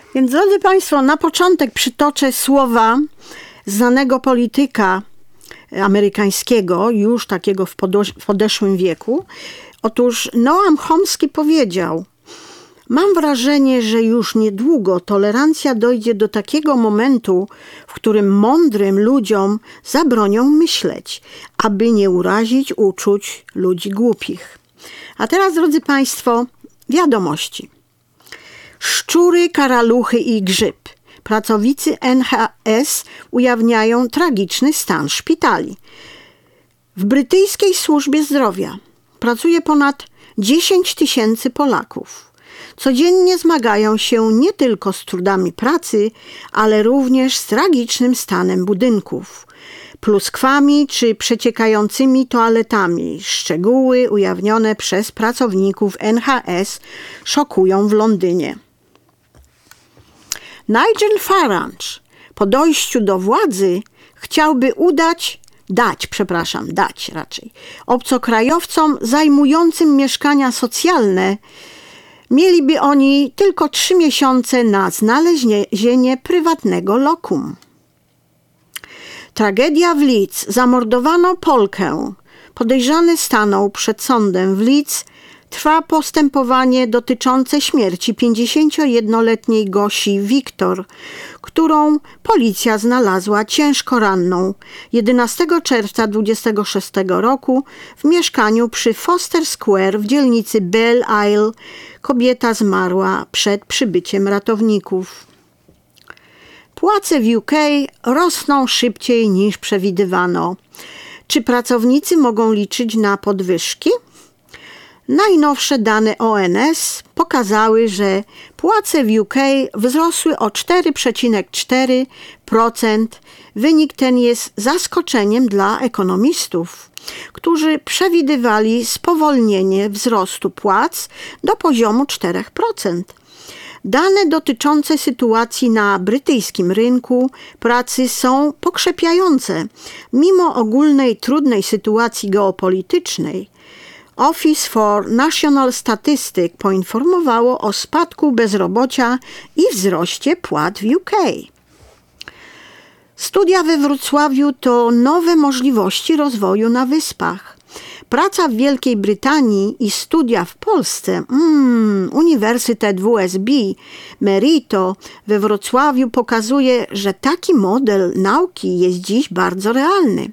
Więc, drodzy Państwo, na początek przytoczę słowa znanego polityka amerykańskiego, już takiego w podeszłym wieku. Otóż Noam Chomsky powiedział: mam wrażenie, że już niedługo tolerancja dojdzie do takiego momentu, w którym mądrym ludziom zabronią myśleć, aby nie urazić uczuć ludzi głupich. A teraz, drodzy Państwo, wiadomości. Szczury, karaluchy i grzyb. Pracownicy NHS ujawniają tragiczny stan szpitali. W brytyjskiej służbie zdrowia pracuje ponad 10 000 Polaków. Codziennie zmagają się nie tylko z trudami pracy, ale również z tragicznym stanem budynków, pluskwami czy przeciekającymi toaletami. Szczegóły ujawnione przez pracowników NHS szokują w Londynie. Nigel Farage po dojściu do władzy chciałby dać obcokrajowcom zajmującym mieszkania socjalne. Mieliby oni tylko 3 miesiące na znalezienie prywatnego lokum. Tragedia w Leeds. Zamordowano Polkę. Podejrzany stanął przed sądem w Leeds. Trwa postępowanie dotyczące śmierci 51-letniej Gosi Wiktor, którą policja znalazła ciężko ranną 11 czerwca 26 roku w mieszkaniu przy Foster Square w dzielnicy Belle Isle. Kobieta zmarła przed przybyciem ratowników. Płace w UK rosną szybciej niż przewidywano. Czy pracownicy mogą liczyć na podwyżki? Najnowsze dane ONS pokazały, że płace w UK wzrosły o 4,4%. Wynik ten jest zaskoczeniem dla ekonomistów, którzy przewidywali spowolnienie wzrostu płac do poziomu 4%. Dane dotyczące sytuacji na brytyjskim rynku pracy są pokrzepiające. Mimo ogólnej trudnej sytuacji geopolitycznej, Office for National Statistics poinformowało o spadku bezrobocia i wzroście płac w UK. Studia we Wrocławiu to nowe możliwości rozwoju na Wyspach. Praca w Wielkiej Brytanii i studia w Polsce. Uniwersytet WSB Merito we Wrocławiu pokazuje, że taki model nauki jest dziś bardzo realny.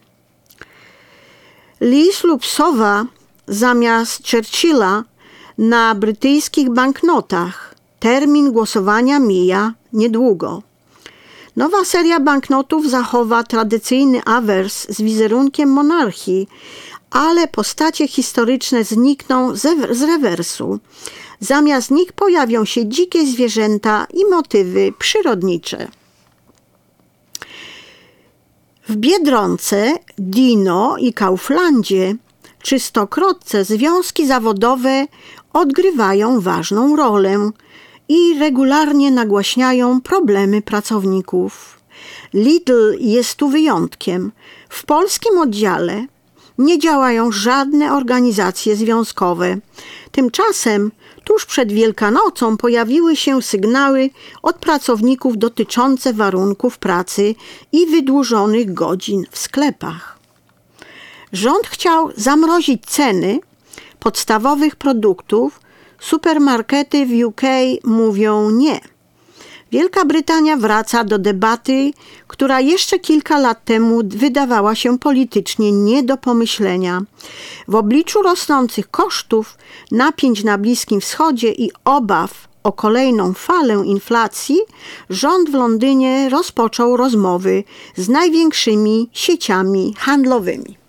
Lis lub sowa zamiast Churchilla na brytyjskich banknotach. Termin głosowania mija niedługo. Nowa seria banknotów zachowa tradycyjny awers z wizerunkiem monarchii, ale postacie historyczne znikną z rewersu. Zamiast nich pojawią się dzikie zwierzęta i motywy przyrodnicze. W Biedronce, Dino i Kauflandzie czy Stokrotce związki zawodowe odgrywają ważną rolę i regularnie nagłaśniają problemy pracowników. Lidl jest tu wyjątkiem. W polskim oddziale nie działają żadne organizacje związkowe. Tymczasem tuż przed Wielkanocą pojawiły się sygnały od pracowników dotyczące warunków pracy i wydłużonych godzin w sklepach. Rząd chciał zamrozić ceny podstawowych produktów. Supermarkety w UK mówią nie. Wielka Brytania wraca do debaty, która jeszcze kilka lat temu wydawała się politycznie nie do pomyślenia. W obliczu rosnących kosztów, napięć na Bliskim Wschodzie i obaw o kolejną falę inflacji, rząd w Londynie rozpoczął rozmowy z największymi sieciami handlowymi.